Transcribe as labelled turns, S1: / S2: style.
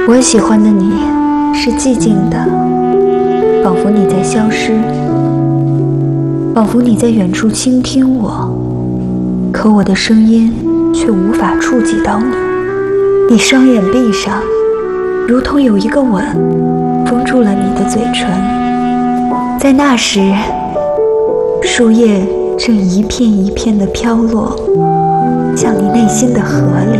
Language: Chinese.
S1: 我喜欢的你是寂静的，仿佛你在消失，仿佛你在远处倾听我，可我的声音却无法触及到你。你双眼闭上，如同有一个吻封住了你的嘴唇。在那时，树叶正一片一片地飘落向你内心的河里。